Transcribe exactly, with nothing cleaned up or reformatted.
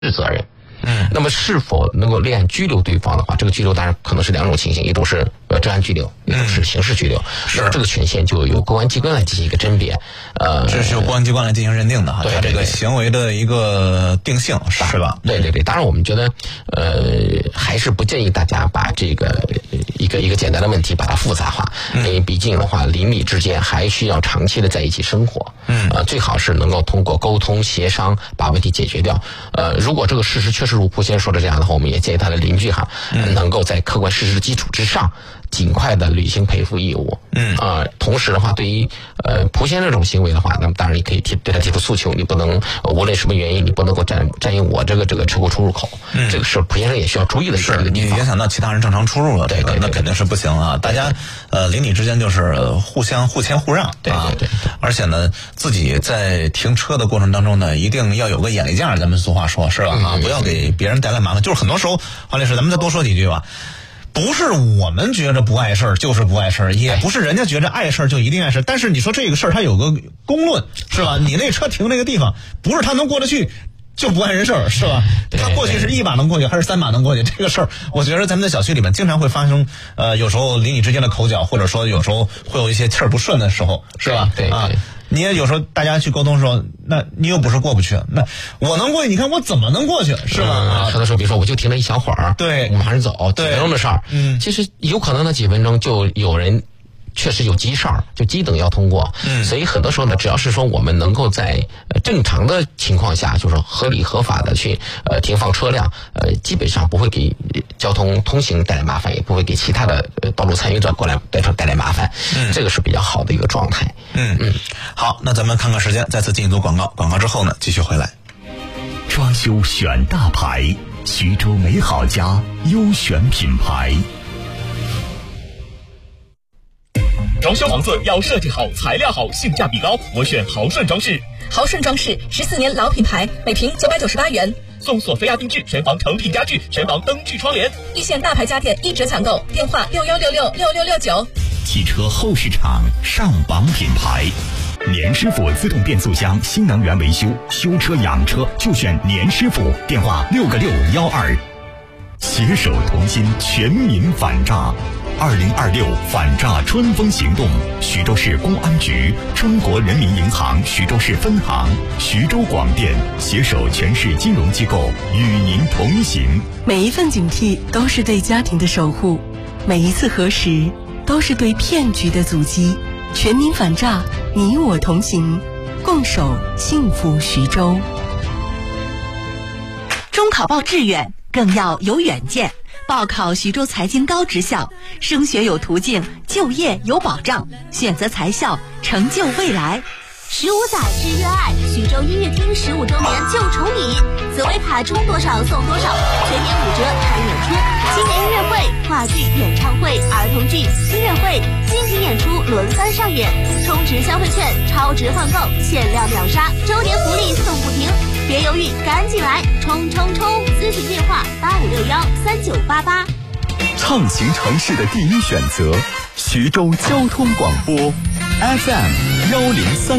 责任。嗯，那么是否能够立案拘留对方的话，这个拘留当然可能是两种情形，一种是呃治安拘留，一种是刑事拘留。嗯、那么这个权限就由公安机关来进行一个甄别。呃， 这是由公安机关来进行认定的哈， 对它这个行为的一个定性是吧？ 对对对，当然我们觉得呃还是不建议大家把这个一个一个简单的问题把它复杂化，嗯、因为毕竟的话邻里之间还需要长期的在一起生活。嗯，呃，最好是能够通过沟通协商把问题解决掉。呃，如果这个事实确实如蒲先生说的这样的话，我们也建议他的邻居哈，嗯、能够在客观事实的基础之上，尽快的履行赔付义务。嗯啊、呃，同时的话，对于呃蒲先生这种行为的话，那么当然你可以提对他提出诉求，你不能、呃、无论什么原因，你不能够占占用我这个这个车库出入口。嗯，这个是蒲先生也需要注意的一个地方。 你影响到其他人正常出入了， 对对对， 那肯定是不行啊。大家呃邻里之间就是互相互谦互让， 对对对。 而且呢，自己在停车的过程当中呢，一定要有个眼力劲儿，咱们俗话说是吧？啊，不要给别人带来麻烦。就是很多时候，黄律师，咱们再多说几句吧。不是我们觉着不碍事儿就是不碍事儿，也不是人家觉着碍事儿就一定碍事儿。但是你说这个事儿它有个公论是吧？你那车停那个地方，不是他能过得去就不碍人事儿是吧？他过去是一把能过去还是三把能过去？这个事儿，我觉得咱们在小区里面经常会发生，呃，有时候邻里之间的口角，或者说有时候会有一些气儿不顺的时候，是吧？ 对对啊。你也有时候大家去沟通的时候，那你又不是过不去，那我能过去，你看我怎么能过去，是吧？ 啊，很多时候，比如说我就停了一小会儿， 对， 我马上走，几分钟的事儿， 嗯， 其实有可能那几分钟就有人确实有急事儿，就急等要通过，嗯，所以很多时候呢，只要是说我们能够在呃正常的情况下，就是说合理合法的去呃停放车辆，呃，基本上不会给交通通行带来麻烦，也不会给其他的呃道路参与者过来带带来麻烦，嗯，这个是比较好的一个状态。 嗯嗯，好，那咱们看看时间，再次进一组广告，广告之后呢，继续回来。 装修选大牌，徐州美好家优选品牌。 装修房子要设计好、材料好、性价比高，我选豪顺装饰。 豪顺装饰十四年老品牌，每平九百九十八元， 送索菲亚定制全房成品家具、全房灯具窗帘。 一线大牌家电一折抢购，电话六幺六六六六六九。 汽车后市场上榜品牌，年师傅自动变速箱新能源维修，修车养车就选年师傅，电话六个六幺二。携手同心，全民反诈。二零二六反诈春风行动，徐州市公安局、中国人民银行徐州市分行、徐州广电携手全市金融机构与您同行。 每一份警惕都是对家庭的守护，每一次核实都是对骗局的阻击。全民反诈，你我同行，共守幸福徐州。 中考报志愿更要有远见，报考徐州财经高职校，升学有途径，就业有保障，选择财校，成就未来。 十五载之约爱，徐州音乐厅十五周年就宠你，紫薇卡充多少送多少，全年五折看演出，青年音乐会、话剧、演唱会、儿童剧、音乐会、精品演出轮番上演，充值消费券，超值换购，限量秒杀，周年福利送不停，别犹豫，赶紧来，冲冲冲！咨询电话八五六幺三九八八。 畅行城市的第一选择，徐州交通广播 F M 幺零三。